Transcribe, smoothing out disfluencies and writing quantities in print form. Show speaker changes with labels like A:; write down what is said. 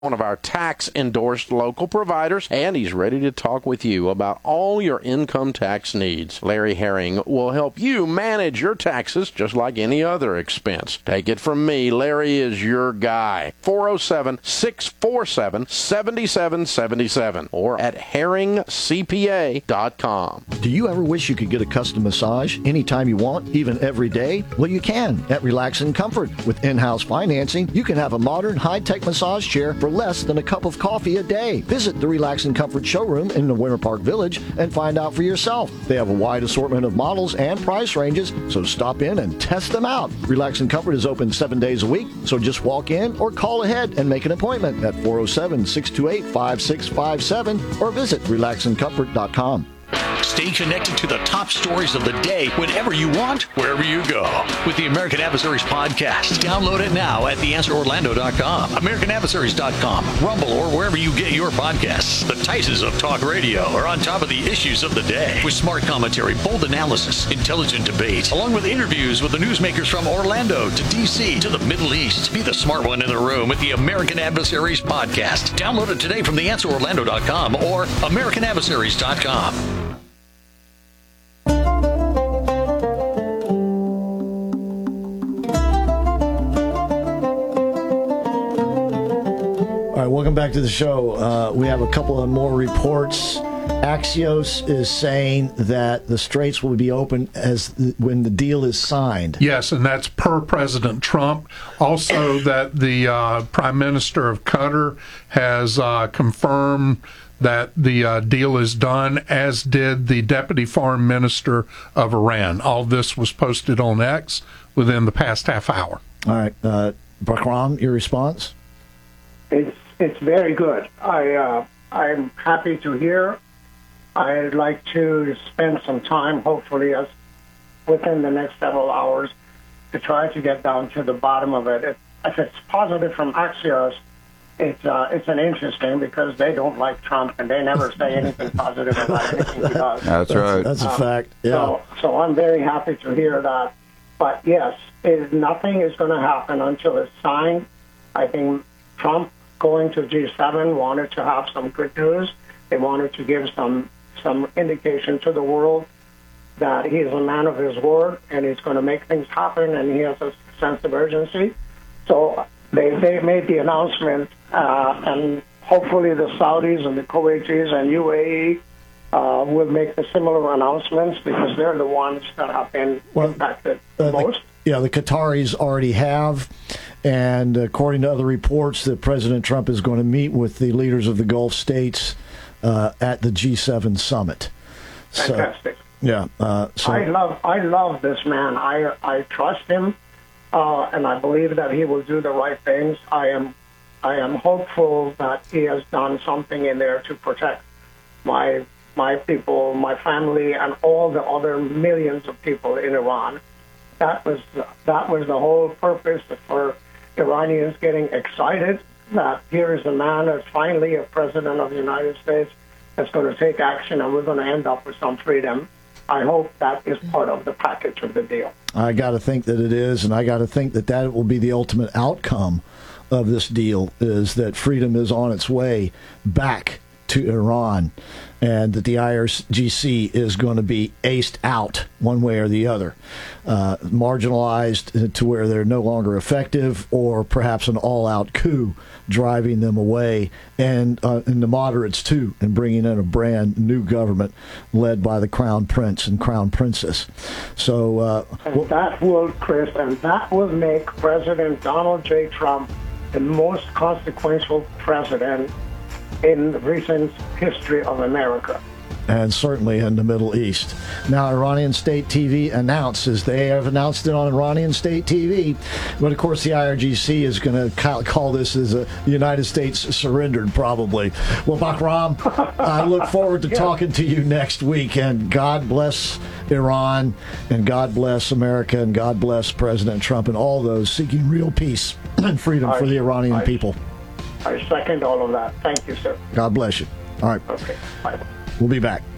A: one of our tax-endorsed local providers, and he's ready to talk with you about all your income tax needs. Larry Herring will help you manage your taxes just like any other expense. Take it from me, Larry is your guy. 407-647-7777 or at herringcpa.com.
B: Do you ever wish you could get a custom massage anytime you want, even every day? Well, you can at Relax and Comfort. With in-house financing, you can have a modern, high-tech massage chair for less than a cup of coffee a day. Visit the Relax and Comfort showroom in the Winter Park Village and find out for yourself. They have a wide assortment of models and price ranges, so stop in and test them out. Relax and Comfort is open 7 days a week, so just walk in or call ahead and make an appointment at 407-628-5657 or visit relaxandcomfort.com.
C: Stay connected to the top stories of the day whenever you want, wherever you go. With the American Adversaries podcast. Download it now at theanswerorlando.com, americanadversaries.com, Rumble, or wherever you get your podcasts. The Titans of Talk Radio are on top of the issues of the day with smart commentary, bold analysis, intelligent debate, along with interviews with the newsmakers from Orlando to D.C. to the Middle East. Be the smart one in the room with the American Adversaries podcast. Download it today from theanswerorlando.com or americanadversaries.com.
B: Welcome back to the show. We have a couple of more reports. Axios is saying that the straits will be open when the deal is signed.
D: Yes, and that's per President Trump. Also, that the Prime Minister of Qatar has confirmed that the deal is done, as did the Deputy Foreign Minister of Iran. All this was posted on X within the past half hour.
B: All right. Bakram, your response?
E: It's very good. I'm happy to hear. I'd like to spend some time, hopefully, within the next several hours, to try to get down to the bottom of it. If it's positive from Axios, it's an interesting, because they don't like Trump and they never say anything positive about anything he does.
F: That's right.
B: That's a fact. Yeah.
E: So I'm very happy to hear that. But yes, nothing is going to happen until it's signed. I think Trump, going to G7, wanted to have some good news. They wanted to give some indication to the world that he is a man of his word and he's going to make things happen, and he has a sense of urgency. So they made the announcement, and hopefully the Saudis and the Kuwaitis and UAE will make the similar announcements, because they're the ones that have been impacted most.
B: The Qataris already have. And according to other reports, that President Trump is going to meet with the leaders of the Gulf states at the G7 summit.
E: Fantastic.
B: So,
E: I love this man. I trust him, and I believe that he will do the right things. I am hopeful that he has done something in there to protect my people, my family, and all the other millions of people in Iran. That was the whole purpose for Iranians getting excited that here is a man that's finally a president of the United States that's going to take action, and we're going to end up with some freedom. I hope that is part of the package of the deal.
B: I got to think that it is, and I got to think that will be the ultimate outcome of this deal, is that freedom is on its way back to Iran, and that the IRGC is going to be aced out one way or the other, marginalized to where they're no longer effective, or perhaps an all-out coup driving them away, and the moderates too, and bringing in a brand new government led by the Crown Prince and Crown Princess. So
E: that will, Chris, and that will make President Donald J. Trump the most consequential president in the recent history of America.
B: And certainly in the Middle East. Now, Iranian State TV announces, they have announced it on Iranian State TV, but of course the IRGC is going to call this as a United States surrendered, probably. Well, Bakram, I look forward to talking to you next week, and God bless Iran, and God bless America, and God bless President Trump, and all those seeking real peace and freedom for the Iranian people.
E: I second all of that. Thank you, sir.
B: God bless you. All right.
E: Okay. Bye.
B: We'll be back.